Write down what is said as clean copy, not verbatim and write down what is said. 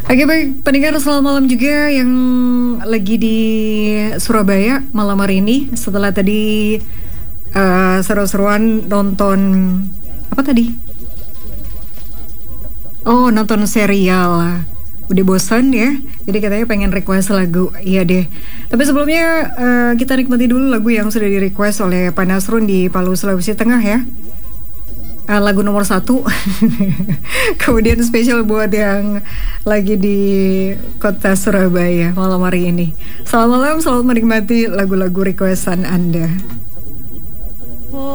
Oke baik, pendengar selamat malam juga yang lagi di Surabaya malam hari ini. Setelah tadi seru-seruan nonton apa tadi? Oh, nonton serial. Udah bosan ya, jadi katanya pengen request lagu. Iya deh. Tapi sebelumnya kita nikmati dulu lagu yang sudah di request oleh Pak Nasrun di Palu, Sulawesi Tengah ya. Lagu nomor satu. Kemudian spesial buat yang lagi di kota Surabaya malam hari ini. Selamat malam, selamat menikmati lagu-lagu requestan Anda.